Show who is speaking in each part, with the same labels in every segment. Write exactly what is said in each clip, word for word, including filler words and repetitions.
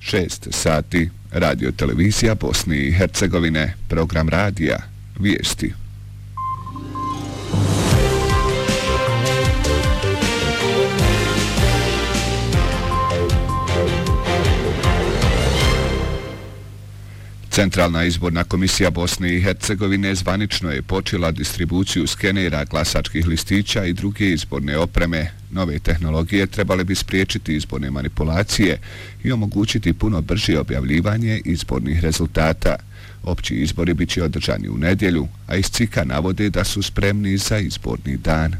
Speaker 1: šest sati. Radio televizija Bosne i Hercegovine, program radija, vijesti. Centralna izborna komisija Bosne i Hercegovine zvanično je počela distribuciju skenera, glasačkih listića i druge izborne opreme. Nove tehnologije trebale bi spriječiti izborne manipulacije i omogućiti puno brže objavljivanje izbornih rezultata. Opći izbori bit će održani u nedjelju, a iz C I K-a navode da su spremni za izborni dan.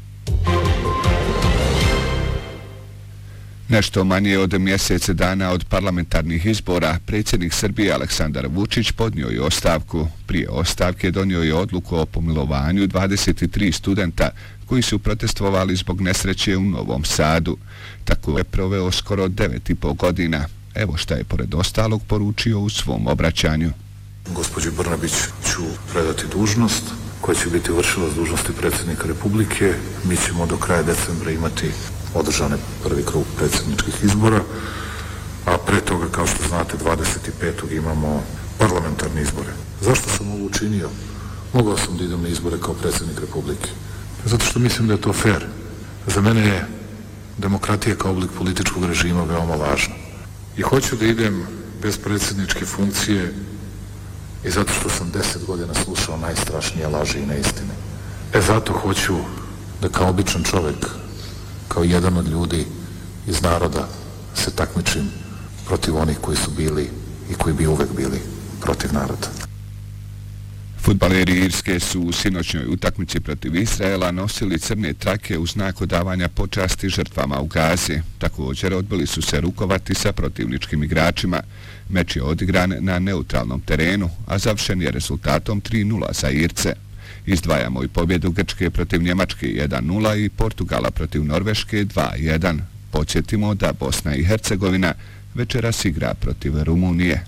Speaker 1: Nešto manje od mjesec dana od parlamentarnih izbora, predsjednik Srbije Aleksandar Vučić podnio je ostavku. Prije ostavke donio je odluku o pomilovanju dvadeset tri studenta koji su protestovali zbog nesreće u Novom Sadu. Tako je proveo skoro devet i pol godina. Evo šta je pored ostalog poručio u svom obraćanju.
Speaker 2: Gospođi Brnabić ću predati dužnost koja će biti vršilac dužnosti predsjednika Republike. Mi ćemo do kraja decembra imati održane prvi krug predsjedničkih izbora, a pre toga, kao što znate, dvadeset petog imamo parlamentarne izbore. Zašto sam ovo učinio? Mogao sam da idem na izbore kao predsjednik Republike. Zato što mislim da je to fair. Za mene je demokratija kao oblik političkog režima veoma važna. I hoću da idem bez predsjedničke funkcije i zato što sam deset godina slušao najstrašnije laži i neistine. E zato hoću da kao običan čovjek, kao jedan od ljudi iz naroda, se takmičim protiv onih koji su bili i koji bi uvek bili protiv naroda.
Speaker 1: Fudbaleri Irske su u sinoćnoj utakmici protiv Izraela nosili crne trake u znak odavanja počasti žrtvama u Gazi. Također odbili su se rukovati sa protivničkim igračima. Meč je odigran na neutralnom terenu, a završen je rezultatom tri nula za Irce. Izdvajamo i pobjedu Grčke protiv Njemačke jedan nula i Portugala protiv Norveške dva jedan. Podsjetimo da Bosna i Hercegovina večeras igra protiv Rumunije.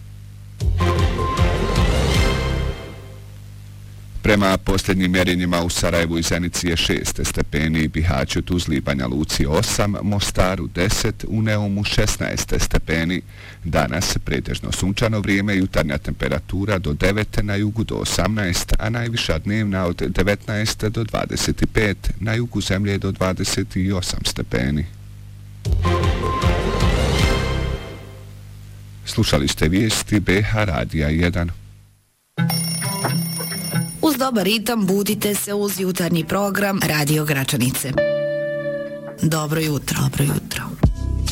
Speaker 1: Prema posljednjim mjerenjima u Sarajevu i Zenici je šest stepeni, Bihaću, Tuzli i Banja Luci osam, Mostaru deset, u Neumu šesnaest stepeni. Danas pretežno sunčano vrijeme, jutarnja temperatura do devet, na jugu do osamnaest, a najviša dnevna od devetnaest do dvadeset pet, na jugu zemlje do dvadeset osam stepeni. Slušali ste vijesti B H Radija jedan.
Speaker 3: Uz dobar ritam budite se uz jutarnji program Radio Gračanice. Dobro jutro, dobro jutro.